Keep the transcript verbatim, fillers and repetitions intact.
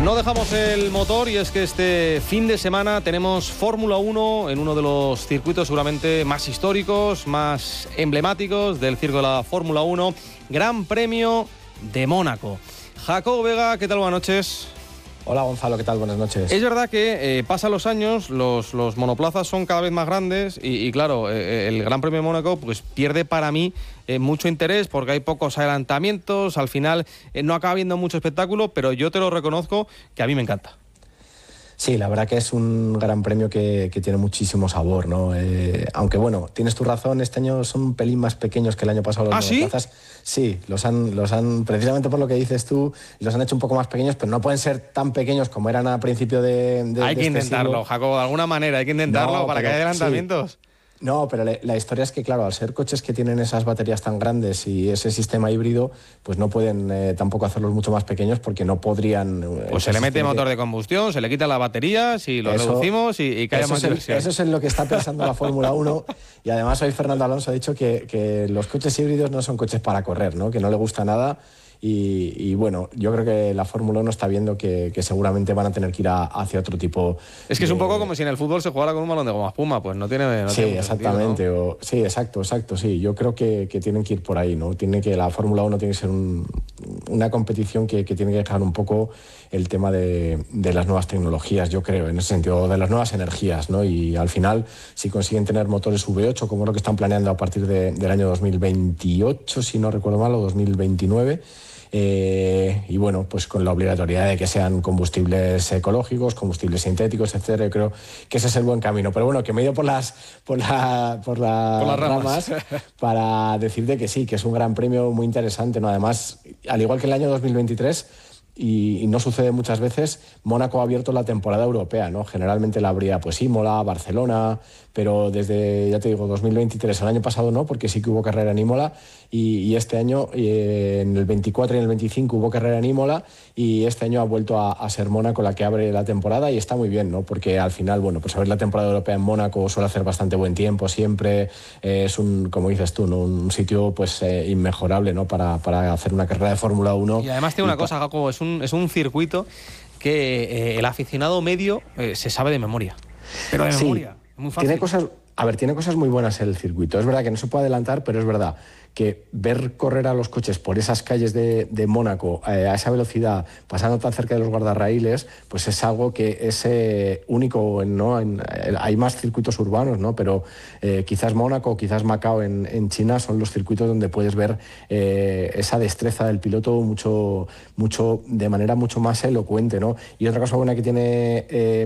No dejamos el motor y es que este fin de semana tenemos Fórmula uno en uno de los circuitos seguramente más históricos, más emblemáticos del circo de la Fórmula uno, Gran Premio de Mónaco. Jacobo Vega, ¿qué tal? Buenas noches. Hola Gonzalo, ¿qué tal? Buenas noches. Es verdad que eh, pasan los años, los, los monoplazas son cada vez más grandes y, y claro, eh, el Gran Premio de Mónaco pues pierde para mí eh, mucho interés porque hay pocos adelantamientos, al final eh, no acaba habiendo mucho espectáculo, pero yo te lo reconozco que a mí me encanta. Sí, la verdad que es un gran premio que, que tiene muchísimo sabor, ¿no? Eh, aunque bueno, tienes tu razón, este año son un pelín más pequeños que el año pasado los ¿Ah, monoplazas. Sí, los han, los han, precisamente por lo que dices tú, los han hecho un poco más pequeños, pero no pueden ser tan pequeños como eran a principio de, de Hay de que este intentarlo, siglo. Jacobo, de alguna manera hay que intentarlo No, para pero que haya adelantamientos. sí. No, pero la, la historia es que, claro, al ser coches que tienen esas baterías tan grandes y ese sistema híbrido, pues no pueden eh, tampoco hacerlos mucho más pequeños porque no podrían... Eh, Pues se le mete motor de combustión, se le quita las baterías y lo Eso, reducimos y, y que haya eso más es el, diversión. Eso es en lo que está pensando la Fórmula uno y además hoy Fernando Alonso ha dicho que, que los coches híbridos no son coches para correr, ¿no? Que no le gusta nada. Y, y bueno, yo creo que la Fórmula uno está viendo que, que seguramente van a tener que ir a, hacia otro tipo. Es que de... es un poco como si en el fútbol se jugara con un balón de goma espuma, pues no tiene. No sí, tiene mucho exactamente. sentido, ¿no? O, sí, exacto, exacto. Sí, yo creo que, que tienen que ir por ahí, ¿no? Tiene que la Fórmula uno tiene que ser un, una competición que, que tiene que dejar un poco el tema de, de las nuevas tecnologías, yo creo, en ese sentido, de las nuevas energías, ¿no? Y al final, si consiguen tener motores V ocho, como es lo que están planeando a partir de, del año dos mil veintiocho, si no recuerdo mal, o dos mil veintinueve. Eh, y bueno, pues con la obligatoriedad de que sean combustibles ecológicos, combustibles sintéticos, etcétera. Yo creo que ese es el buen camino. Pero bueno, que me he ido por las, por la, por la por las ramas, ramas para decirte que sí, que es un gran premio muy interesante, ¿no? Además, al igual que el año dos mil veintitrés, y, y no sucede muchas veces, Mónaco ha abierto la temporada europea, ¿no? Generalmente la abría pues Imola, Barcelona, pero desde, ya te digo, dos mil veintitrés, el año pasado no, porque sí que hubo carrera en Imola, y, y este año, eh, en el veinticuatro y en el veinticinco hubo carrera en Imola, y este año ha vuelto a, a ser Mónaco la que abre la temporada, y está muy bien, ¿no? Porque al final, bueno, pues abrir la temporada europea en Mónaco suele hacer bastante buen tiempo siempre, eh, es un, como dices tú, ¿no? Un sitio pues eh, inmejorable, ¿no? Para, para hacer una carrera de Fórmula uno. Y además tiene una cosa, Jacobo, es un, es un circuito que eh, el aficionado medio eh, se sabe de memoria. Pero de sí, memoria, muy fácil. Tiene cosas, a ver, tiene cosas muy buenas el circuito. Es verdad que no se puede adelantar, pero es verdad que ver correr a los coches por esas calles de, de Mónaco eh, a esa velocidad, pasando tan cerca de los guardarraíles, pues es algo que es eh, único, ¿no? En, eh, hay más circuitos urbanos, ¿no? Pero eh, quizás Mónaco, quizás Macao en, en China son los circuitos donde puedes ver eh, esa destreza del piloto mucho, mucho, de manera mucho más elocuente, ¿no? Y otra cosa buena que tiene... Eh,